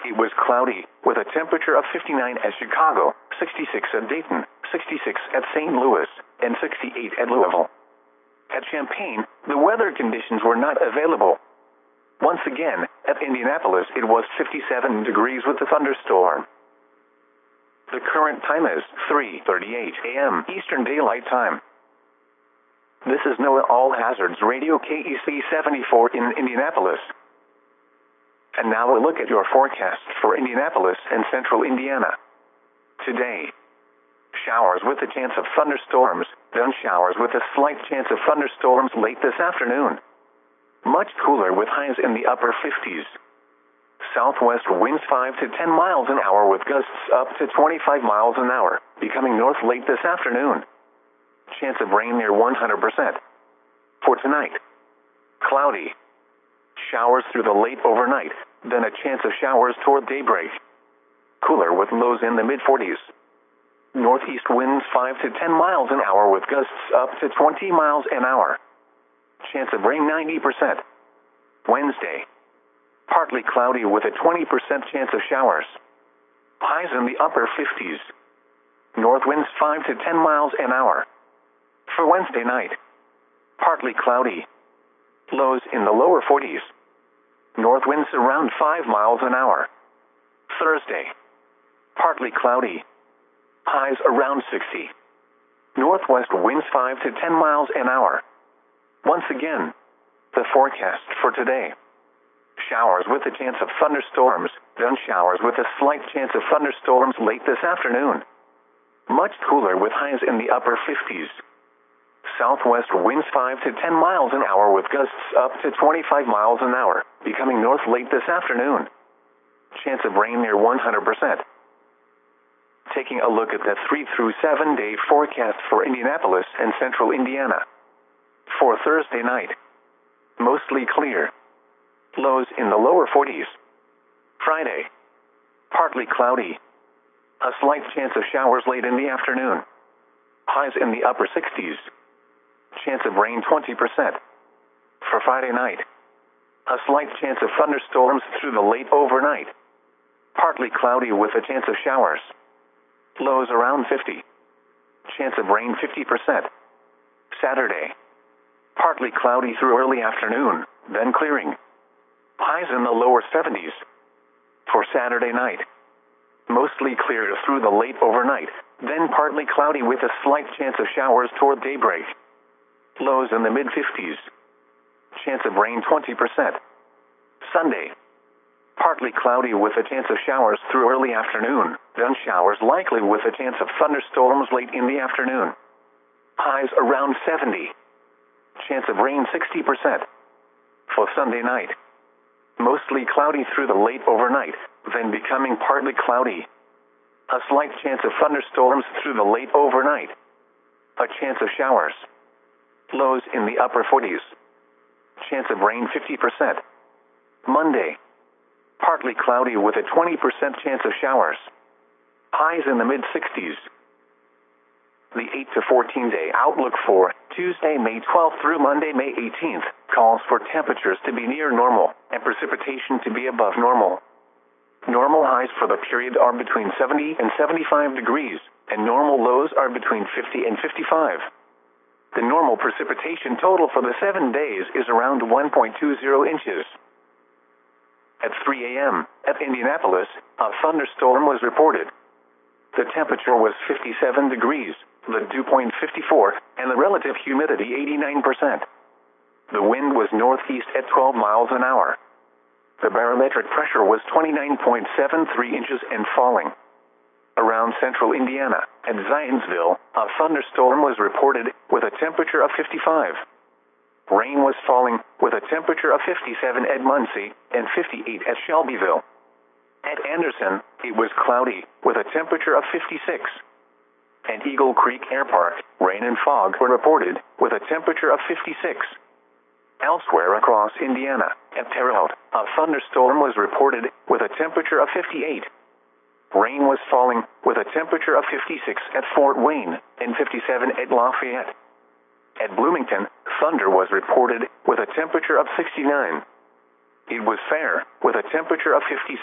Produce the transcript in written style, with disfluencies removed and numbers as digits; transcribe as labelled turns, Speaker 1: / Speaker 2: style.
Speaker 1: it was cloudy, with a temperature of 59 at Chicago, 66 at Dayton, 66 at St. Louis, and 68 at Louisville. At Champaign, the weather conditions were not available. Once again, at Indianapolis it was 57 degrees with a thunderstorm. The current time is 3:38 a.m. Eastern Daylight Time. This is NOAA All Hazards Radio KEC 74 in Indianapolis. And now a look at your forecast for Indianapolis and central Indiana. Today, showers with a chance of thunderstorms, then showers with a slight chance of thunderstorms late this afternoon. Much cooler with highs in the upper 50s. Southwest winds 5 to 10 miles an hour with gusts up to 25 miles an hour, becoming north late this afternoon. Chance of rain near 100%. For tonight, cloudy. Showers through the late overnight, then a chance of showers toward daybreak. Cooler with lows in the mid-40s. Northeast winds 5 to 10 miles an hour with gusts up to 20 miles an hour. Chance of rain 90%. Wednesday, partly cloudy with a 20% chance of showers. Highs in the upper 50s. North winds 5 to 10 miles an hour. For Wednesday night, partly cloudy. Lows in the lower 40s. North winds around 5 miles an hour. Thursday, partly cloudy. Highs around 60. Northwest winds 5 to 10 miles an hour. Once again, the forecast for today. Showers with a chance of thunderstorms, then showers with a slight chance of thunderstorms late this afternoon. Much cooler with highs in the upper 50s. Southwest winds 5 to 10 miles an hour with gusts up to 25 miles an hour, becoming north late this afternoon. Chance of rain near 100%. Taking a look at the 3 through 7 day forecast for Indianapolis and central Indiana. For Thursday night, mostly clear. Lows in the lower 40s. Friday, partly cloudy. A slight chance of showers late in the afternoon. Highs in the upper 60s. Chance of rain 20%. For Friday night, a slight chance of thunderstorms through the late overnight. Partly cloudy with a chance of showers. Lows around 50. Chance of rain 50%. Saturday, partly cloudy through early afternoon, then clearing. Highs in the lower 70s. For Saturday night, mostly clear through the late overnight, then partly cloudy with a slight chance of showers toward daybreak. Lows in the mid-50s. Chance of rain 20%. Sunday, partly cloudy with a chance of showers through early afternoon, then showers likely with a chance of thunderstorms late in the afternoon. Highs around 70. Chance of rain 60%. For Sunday night, mostly cloudy through the late overnight, then becoming partly cloudy. A slight chance of thunderstorms through the late overnight. A chance of showers. Lows in the upper 40s. Chance of rain 50%. Monday, partly cloudy with a 20% chance of showers. Highs in the mid-60s. The 8 to 14 day outlook for Tuesday, May 12th through Monday, May 18th, calls for temperatures to be near normal and precipitation to be above normal. Normal highs for the period are between 70 and 75 degrees, and normal lows are between 50 and 55. The normal precipitation total for the 7 days is around 1.20 inches. At 3 a.m., at Indianapolis, a thunderstorm was reported. The temperature was 57 degrees, the dew point 54, and the relative humidity 89%. The wind was northeast at 12 miles an hour. The barometric pressure was 29.73 inches and falling. Around central Indiana, at Zionsville, a thunderstorm was reported with a temperature of 55. Rain was falling with a temperature of 57 at Muncie and 58 at Shelbyville. At Anderson, it was cloudy with a temperature of 56. At Eagle Creek Air Park, rain and fog were reported with a temperature of 56. Elsewhere across Indiana, at Terre Haute, a thunderstorm was reported with a temperature of 58. Rain was falling with a temperature of 56 at Fort Wayne and 57 at Lafayette. At Bloomington, thunder was reported with a temperature of 69. It was fair with a temperature of 56.